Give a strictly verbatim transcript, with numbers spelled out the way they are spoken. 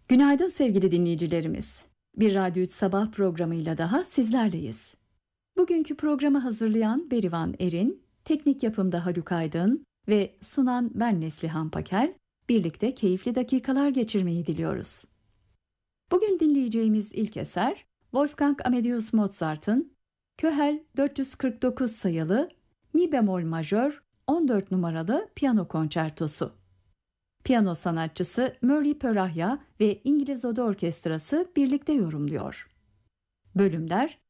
Günaydın sevgili dinleyicilerimiz. Bir Radyo üç Sabah programıyla daha sizlerleyiz. Bugünkü programı hazırlayan Berivan Erin, teknik yapımda Haluk Aydın ve sunan ben Neslihan Pakel, birlikte keyifli dakikalar geçirmeyi diliyoruz. Bugün dinleyeceğimiz ilk eser, Wolfgang Amadeus Mozart'ın Köhel dört yüz kırk dokuz sayılı Mi bemol majör on dört numaralı piyano konçertosu. Piyano sanatçısı Murray Perahia ve İngiliz Oda Orkestrası birlikte yorumluyor. Bölümler